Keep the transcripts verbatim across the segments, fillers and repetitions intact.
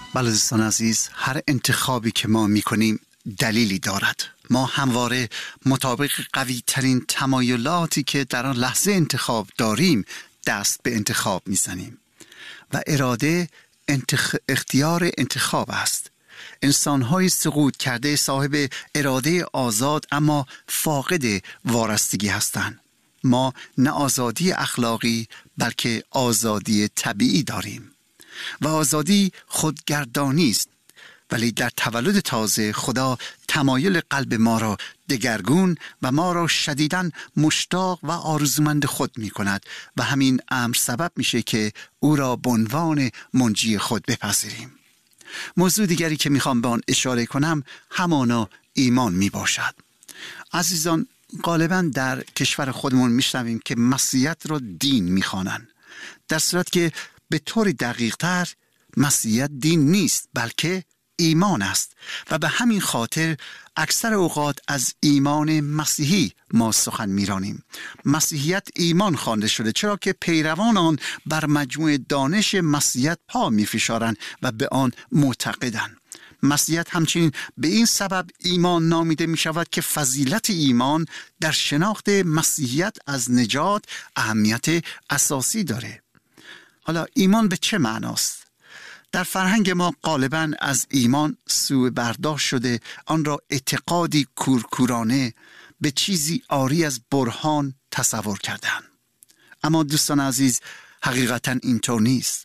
بله دوستان عزیز، هر انتخابی که ما میکنیم دلیلی دارد. ما همواره مطابق قوی ترین تمایلاتی که در آن لحظه انتخاب داریم دست به انتخاب میزنیم و اراده انتخ... اختیار انتخاب است. انسان‌های سقوط کرده صاحب اراده آزاد اما فاقد وارستگی هستند. ما نه آزادی اخلاقی بلکه آزادی طبیعی داریم و آزادی خودگردانی است، ولی در تولد تازه خدا تمایل قلب ما را دگرگون و ما را شدیداً مشتاق و آرزومند خود می کند و همین امر سبب میشه که او را به عنوان منجی خود بپذیریم. موضوع دیگری که میخوام به آن اشاره کنم همانا ایمان می باشد. عزیزان، غالباً در کشور خودمون میشنویم که مسیحیت را دین میخوانند، در صورت که به طور دقیق تر مسیحیت دین نیست بلکه ایمان است و به همین خاطر اکثر اوقات از ایمان مسیحی ما سخن میرانیم. مسیحیت ایمان خوانده شده چرا که پیروان آن بر مجموع دانش مسیحیت پا میفشارند و به آن معتقدند. مسیحیت همچنین به این سبب ایمان نامیده می شود که فضیلت ایمان در شناخت مسیحیت از نجات اهمیت اساسی داره. حالا ایمان به چه معناست؟ در فرهنگ ما غالباً از ایمان سوء برداشت شده، آن را اعتقادی کورکورانه به چیزی عاری از برهان تصور کردند. اما دوستان عزیز، حقیقتاً اینطور نیست.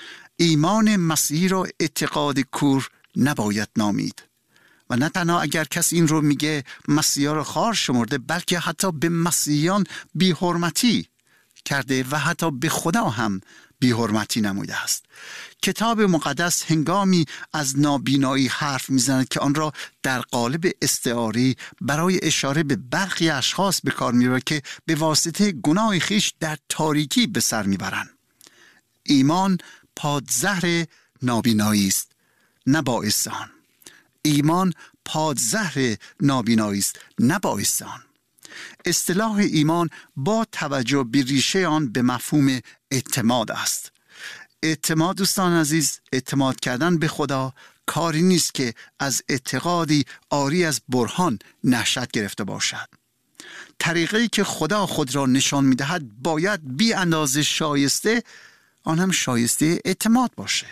ایمان مسیحی را اعتقاد کور نباید نامید و نه تنها اگر کسی این رو میگه مسیحا رو خار شمرده، بلکه حتی به مسیحیان بی‌حرمتی کرده و حتی به خدا هم بی‌حرمتی نموده است. کتاب مقدس هنگامی از نابینایی حرف میزند که آن را در قالب استعاری برای اشاره به برخی اشخاص به کار میبرد که به واسطه گناه خویش در تاریکی به سر میبرند. ایمان پادزهر نابینایی است، نه باعث آن. ایمان پادزهر نابینایی است، نه باعث آن. اصطلاح ایمان با توجه به ریشه آن به مفهوم اعتماد است. اعتماد دوستان عزیز، اعتماد کردن به خدا کاری نیست که از اعتقادی عاری از برهان نشأت گرفته باشد. طریقی که خدا خود را نشان می‌دهد باید بی اندازه شایسته، آن هم شایسته اعتماد باشه.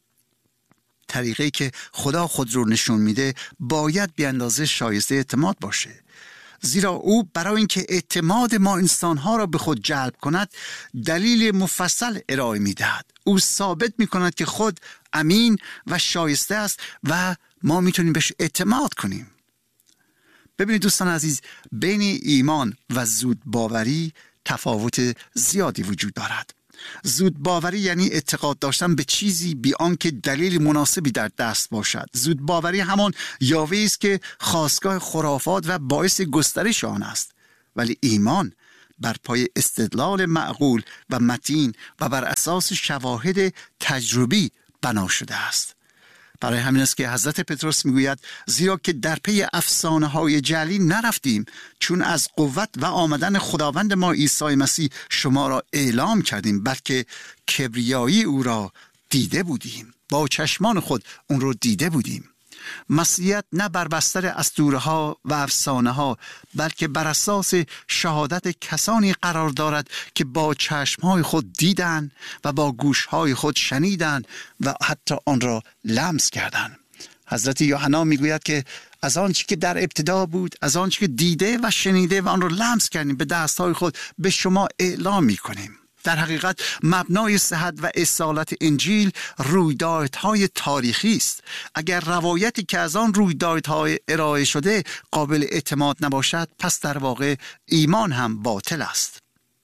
طریقی که خدا خود را نشان میده باید بی اندازه شایسته اعتماد باشه، زیرا او برای اینکه اعتماد ما انسانها را به خود جلب کند دلیل مفصل ارائه میدهد. او ثابت میکند که خود امین و شایسته است و ما میتونیم بهش اعتماد کنیم. ببینید دوستان عزیز، بین ایمان و زود باوری تفاوت زیادی وجود دارد. زود باوری یعنی اعتقاد داشتن به چیزی بی آنکه دلیل مناسبی در دست باشد. زود باوری همان یاوه‌ای است که خاستگاه خرافات و باعث گسترش آن است. ولی ایمان بر پای استدلال معقول و متین و بر اساس شواهد تجربی بنا شده است. برای همین است که حضرت پتروس میگوید زیرا که در پی افسانه های جعلی نرفتیم، چون از قوت و آمدن خداوند ما عیسی مسیح شما را اعلام کردیم، بلکه کبریایی او را دیده بودیم، با چشمان خود اون رو دیده بودیم. مسیحیت نه بر بستر اسطوره ها و افسانه ها بلکه بر اساس شهادت کسانی قرار دارد که با چشمهای خود دیدند و با گوشهای خود شنیدند و حتی آن را لمس کردند. حضرت یوحنا میگوید که از آنچه که در ابتدا بود، از آنچه که دیده و شنیده و آن را لمس کردیم به دستهای خود به شما اعلام میکنیم. در حقیقت مبنای صحت و اصالت انجیل رویدادهای تاریخی است. اگر روایتی که از آن رویدادهای ارائه شده قابل اعتماد نباشد، پس در واقع ایمان هم باطل است.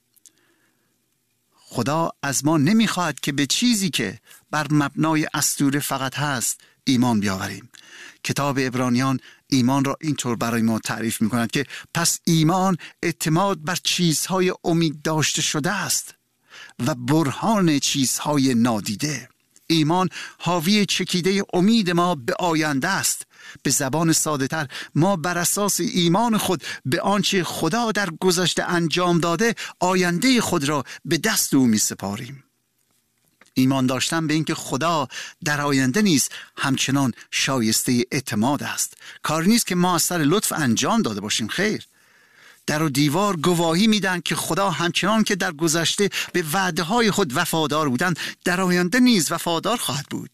خدا از ما نمیخواهد که به چیزی که بر مبنای اسطوره فقط هست ایمان بیاوریم. کتاب عبرانیان ایمان را اینطور برای ما تعریف می‌کند که پس ایمان اعتماد بر چیزهای امید داشته شده است و برهان چیزهای نادیده. ایمان حاوی چکیده امید ما به آینده است. به زبان ساده تر، ما بر اساس ایمان خود به آنچه خدا در گذشته انجام داده آینده خود را به دست او می سپاریم. ایمان داشتن به اینکه خدا در آینده نیز همچنان شایسته اعتماد است. کار نیست که ما از سر لطف انجام داده باشیم، خیر. در و دیوار گواهی میدن که خدا همچنان که در گذشته به وعده های خود وفادار بودند، در آینده نیز وفادار خواهد بود.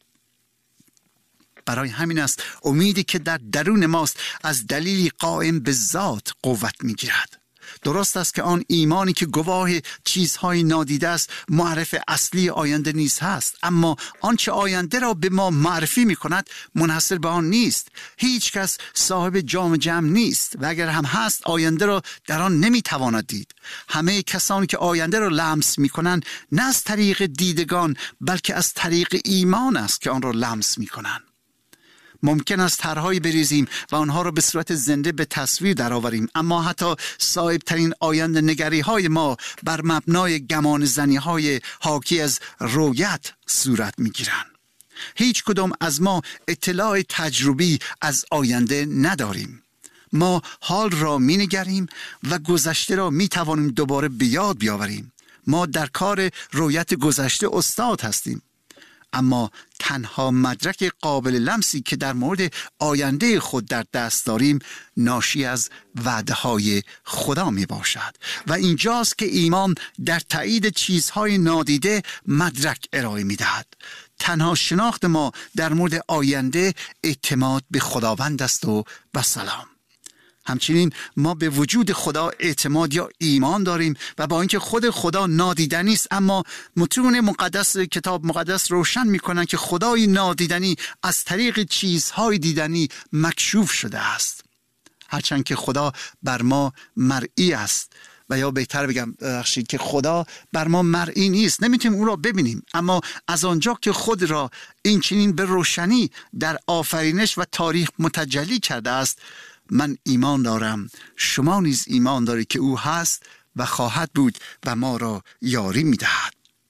برای همین است امیدی که در درون ماست از دلیلی قائم به ذات قوت میگیرد. درست است که آن ایمانی که گواه چیزهای نادیده است معرف اصلی آینده نیز هست، اما آنچه آینده را به ما معرفی می کند منحصر به آن نیست. هیچ کس صاحب جام جم نیست و اگر هم هست آینده را در آن نمی تواند دید. همه کسانی که آینده را لمس می کنند نه از طریق دیدگان بلکه از طریق ایمان است که آن را لمس می کنند. ممکن است طرحهایی بریزیم و آنها را به صورت زنده به تصویر درآوریم، اما حتی صایب ترین آینده نگری های ما بر مبنای گمان زنی های حاکی از رویت صورت می گیرند. هیچ کدام از ما اطلاع تجربی از آینده نداریم. ما حال را می نگریم و گذشته را می توانیم دوباره به یاد بیاوریم. ما در کار رویت گذشته استاد هستیم، اما تنها مدرک قابل لمسی که در مورد آینده خود در دست داریم ناشی از وعده های خدا می باشد و اینجاست که ایمان در تایید چیزهای نادیده مدرک ارائه می دهد. تنها شناخت ما در مورد آینده اعتماد به خداوند است و بسلام. همچنین ما به وجود خدا اعتماد یا ایمان داریم و با اینکه خود خدا نادیدنی است، اما متون مقدس کتاب مقدس روشن می‌کنند که خدای نادیدنی از طریق چیزهای دیدنی مکشوف شده است. هرچند که خدا بر ما مرئی است، و یا بهتر بگم بخشید که خدا بر ما مرئی نیست، نمیتونیم او را ببینیم، اما از آنجا که خود را این چنین به روشنی در آفرینش و تاریخ متجلی کرده است، من ایمان دارم شما نیز ایمان دارید که او هست و خواهد بود و ما را یاری می‌دهد.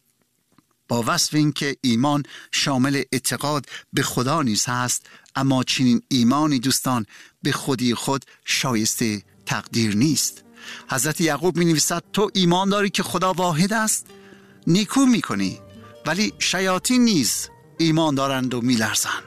با وصف این که ایمان شامل اعتقاد به خدا نیز هست، اما چنین ایمانی دوستان به خودی خود شایسته تقدیر نیست. حضرت یعقوب می‌نویسد تو ایمان داری که خدا واحد است؟ نیکو می‌کنی، ولی شیاطین نیز ایمان دارند و می‌لرزند.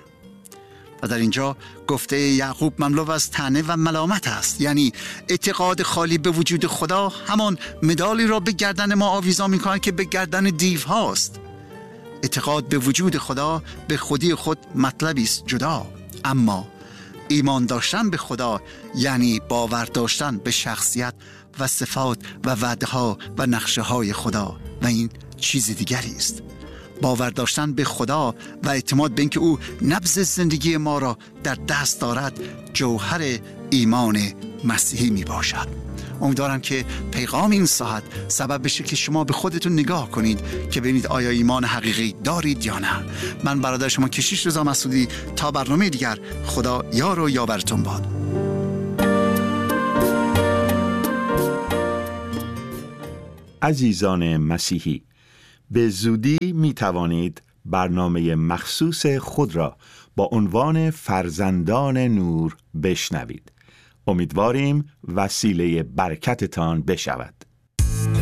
و در اینجا گفته یعقوب مملو از طعنه و ملامت است، یعنی اعتقاد خالی به وجود خدا همان مدالی را به گردن ما آویزان می‌کند که به گردن دیو هاست. اعتقاد به وجود خدا به خودی خود مطلبی است جدا، اما ایمان داشتن به خدا یعنی باور داشتن به شخصیت و صفات و وعده‌ها و نقشه‌های خدا و این چیز دیگری است. باور داشتن به خدا و اعتماد به اینکه او نبض زندگی ما را در دست دارد جوهر ایمان مسیحی می باشد. امیدوارم که پیغام این ساعت سبب بشه که شما به خودتون نگاه کنید که ببینید آیا ایمان حقیقی دارید یا نه. من برادر شما کشیش رضا مسعودی، تا برنامه دیگر خدا یار و یاورتون باد. عزیزان مسیحی، به زودی می توانید برنامه مخصوص خود را با عنوان فرزندان نور بشنوید. امیدواریم وسیله برکتتان بشود.